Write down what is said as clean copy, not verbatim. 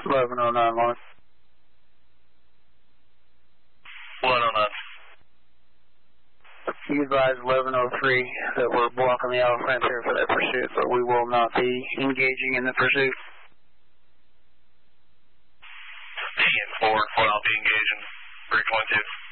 1109 Lawrence. 1109. You advise 1103 that we're blocking the Alpha Frontier for that pursuit, but we will not be engaging in the pursuit. DN4, will not be engaging. 322.